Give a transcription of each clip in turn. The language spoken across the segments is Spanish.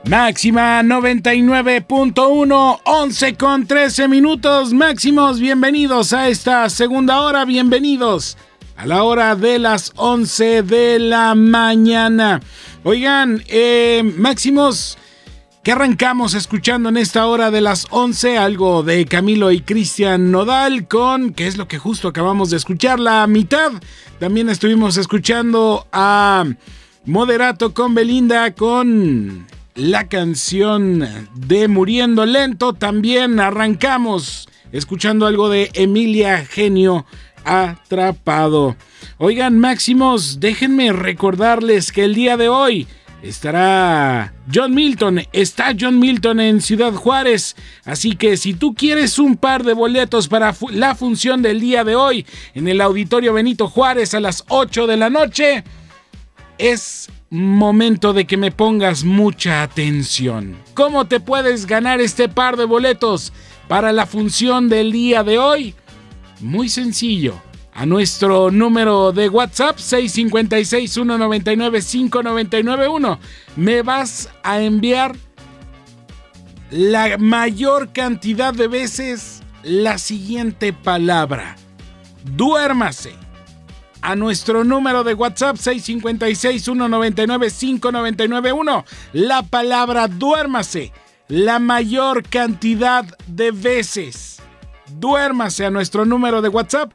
Máxima 99.1, 11 con 13 minutos. Máximos, bienvenidos a esta segunda hora, bienvenidos a la hora de las 11 de la mañana. Oigan, Máximos, ¿qué arrancamos escuchando en esta hora de las 11? Algo de Camilo y Cristian Nodal con, que es lo que justo acabamos de escuchar, la mitad. También estuvimos escuchando a Moderato con Belinda con la canción de Muriendo Lento. También arrancamos escuchando algo de Emilia Genio, Atrapado. Oigan, Máximos, déjenme recordarles que el día de hoy estará John Milton. Está John Milton en Ciudad Juárez. Así que si tú quieres un par de boletos para la función del día de hoy en el Auditorio Benito Juárez a las 8 de la noche, es momento de que me pongas mucha atención. ¿Cómo te puedes ganar este par de boletos para la función del día de hoy? Muy sencillo. A nuestro número de WhatsApp 656-199-5991 me vas a enviar la mayor cantidad de veces la siguiente palabra: duérmase. A nuestro número de WhatsApp 656-199-5991 la palabra duérmase la mayor cantidad de veces. Duérmase a nuestro número de WhatsApp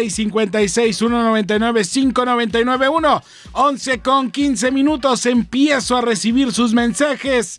656-199-5991. 11 con 15 minutos, empiezo a recibir sus mensajes.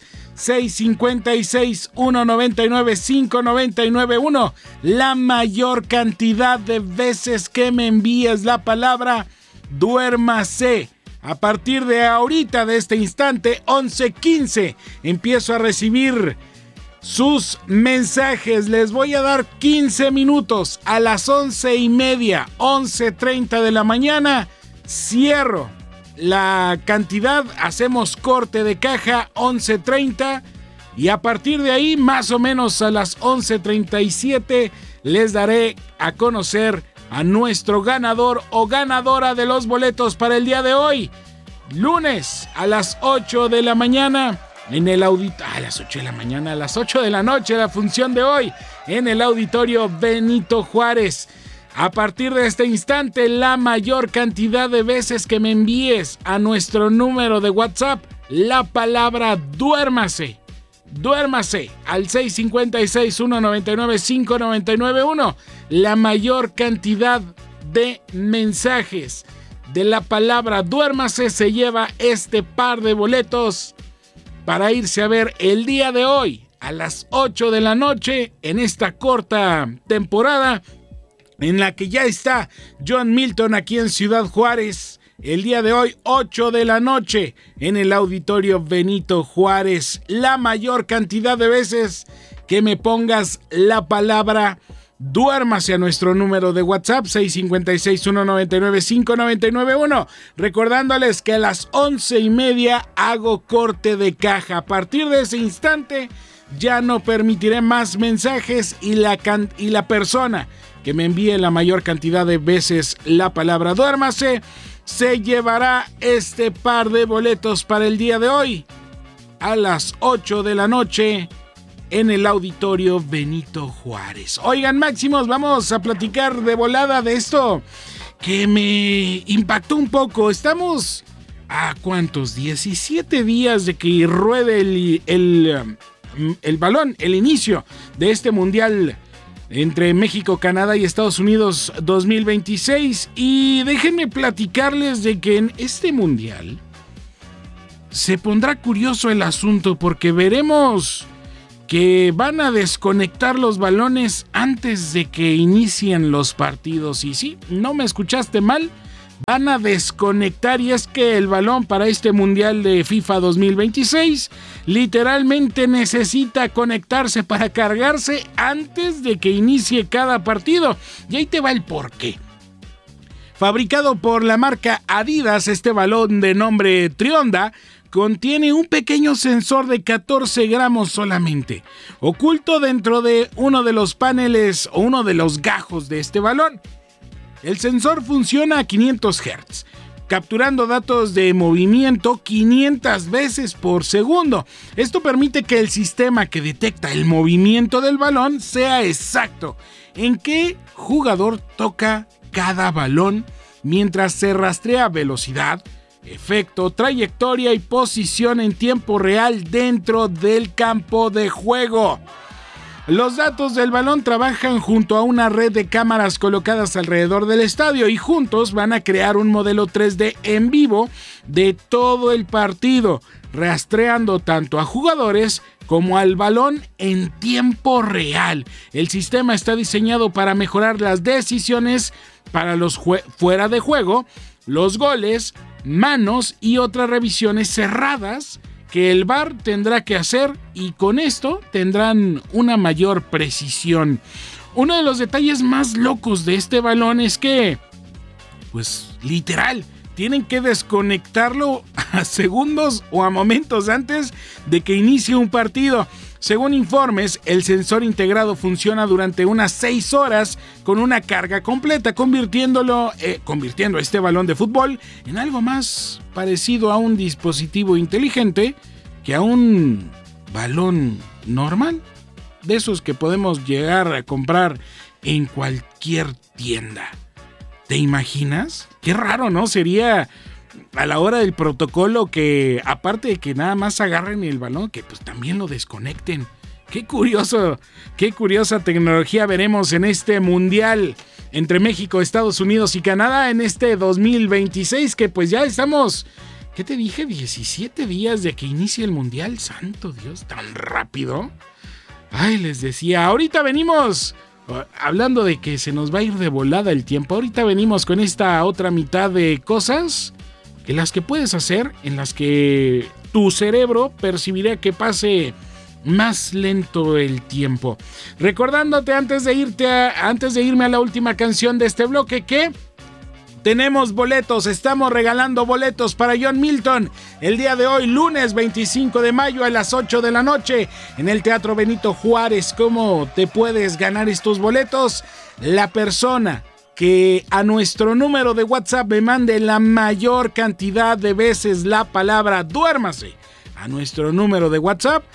656-199-5991. La mayor cantidad de veces que me envíes la palabra duérmase. A partir de ahorita, de este instante, 11:15, empiezo a recibir sus mensajes. Les voy a dar 15 minutos. A las 11:30, 11:30 de la mañana, cierro la cantidad, hacemos corte de caja 11:30 y a partir de ahí, más o menos a las 11:37, les daré a conocer a nuestro ganador o ganadora de los boletos para el día de hoy, lunes a las 8 de la mañana. En el a las 8 de la mañana, a las 8 de la noche, la función de hoy en el Auditorio Benito Juárez. A partir de este instante, la mayor cantidad de veces que me envíes a nuestro número de WhatsApp la palabra duérmase. Duérmase al 656-199-5991. La mayor cantidad de mensajes de la palabra duérmase se lleva este par de boletos para irse a ver el día de hoy a las 8 de la noche en esta corta temporada en la que ya está John Milton aquí en Ciudad Juárez. El día de hoy, 8 de la noche en el Auditorio Benito Juárez. La mayor cantidad de veces que me pongas la palabra duérmase a nuestro número de WhatsApp 656-199-5991. Recordándoles que a las 11:30 hago corte de caja. A partir de ese instante ya no permitiré más mensajes y la persona que me envíe la mayor cantidad de veces la palabra duérmase se llevará este par de boletos para el día de hoy a las 8 de la noche en el Auditorio Benito Juárez. Oigan, Máximos, vamos a platicar de volada de esto que me impactó un poco. Estamos a ¿cuántos? 17 días de que ruede el balón, el inicio de este mundial entre México, Canadá y Estados Unidos 2026. Y déjenme platicarles de que en este mundial se pondrá curioso el asunto porque veremos que van a desconectar los balones antes de que inicien los partidos. Y sí, no me escuchaste mal, van a desconectar, y es que el balón para este Mundial de FIFA 2026 literalmente necesita conectarse para cargarse antes de que inicie cada partido. Y ahí te va el porqué. Fabricado por la marca Adidas, este balón de nombre Trionda contiene un pequeño sensor de 14 gramos solamente, oculto dentro de uno de los paneles o uno de los gajos de este balón. El sensor funciona a 500 Hz, capturando datos de movimiento 500 veces por segundo. Esto permite que el sistema que detecta el movimiento del balón sea exacto en qué jugador toca cada balón, mientras se rastrea velocidad, efecto, trayectoria y posición en tiempo real dentro del campo de juego. Los datos del balón trabajan junto a una red de cámaras colocadas alrededor del estadio y juntos van a crear un modelo 3D en vivo de todo el partido, rastreando tanto a jugadores como al balón en tiempo real. El sistema está diseñado para mejorar las decisiones para los fuera de juego, los goles, manos y otras revisiones cerradas que el VAR tendrá que hacer, y con esto tendrán una mayor precisión. Uno de los detalles más locos de este balón es que, pues literal, tienen que desconectarlo a segundos o a momentos antes de que inicie un partido. Según informes, el sensor integrado funciona durante unas 6 horas con una carga completa, convirtiendo este balón de fútbol en algo más parecido a un dispositivo inteligente que a un balón normal, de esos que podemos llegar a comprar en cualquier tienda. ¿Te imaginas? Qué raro, ¿no? Sería a la hora del protocolo que, aparte de que nada más agarren el balón, que pues también lo desconecten. Qué curioso, qué curiosa tecnología veremos en este mundial entre México, Estados Unidos y Canadá en este 2026, que pues ya estamos, ¿qué te dije? 17 días de que inicie el mundial. Santo Dios, tan rápido. Ay, les decía, ahorita venimos, hablando de que se nos va a ir de volada el tiempo, ahorita venimos con esta otra mitad de cosas que las que puedes hacer, en las que tu cerebro percibirá que pase más lento el tiempo. Recordándote antes de irme a la última canción de este bloque que tenemos boletos, estamos regalando boletos para John Milton el día de hoy, lunes 25 de mayo a las 8 de la noche en el Teatro Benito Juárez. ¿Cómo te puedes ganar estos boletos? La persona que a nuestro número de WhatsApp me mande la mayor cantidad de veces la palabra duérmase a nuestro número de WhatsApp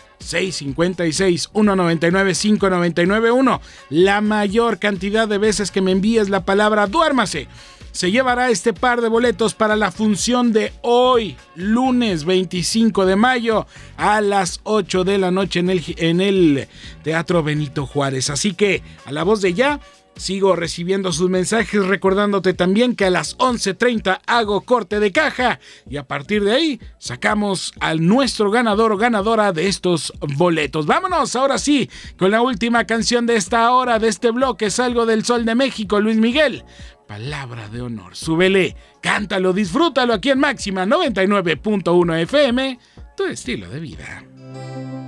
656-199-5991. La mayor cantidad de veces que me envíes la palabra duérmase se llevará este par de boletos para la función de hoy, lunes 25 de mayo a las 8 de la noche en el Teatro Benito Juárez. Así que, a la voz de ya, sigo recibiendo sus mensajes, recordándote también que a las 11:30 hago corte de caja y a partir de ahí sacamos al nuestro ganador o ganadora de estos boletos. Vámonos ahora sí con la última canción de esta hora, de este bloque. Salgo del Sol de México, Luis Miguel. Palabra de honor. Súbele, cántalo, disfrútalo aquí en Máxima 99.1 FM, tu estilo de vida.